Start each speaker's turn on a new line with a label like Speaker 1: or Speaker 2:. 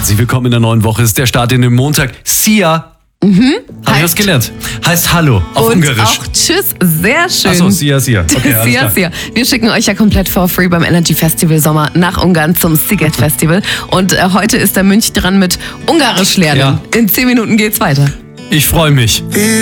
Speaker 1: Herzlich willkommen in der neuen Woche. Ist der Start in den Montag. Sia. Habe ich was gelernt? Heißt Hallo auf
Speaker 2: Und
Speaker 1: Ungarisch.
Speaker 2: auch Tschüss, sehr schön.
Speaker 1: Achso, Sia. Okay, alles klar.
Speaker 2: Sia. Wir schicken euch ja komplett for free beim Energy Festival Sommer nach Ungarn zum Sziget Festival. Und heute ist der Mönch dran mit Ungarisch lernen.
Speaker 1: Ja.
Speaker 2: In 10 Minuten geht's weiter.
Speaker 1: Ich freue mich.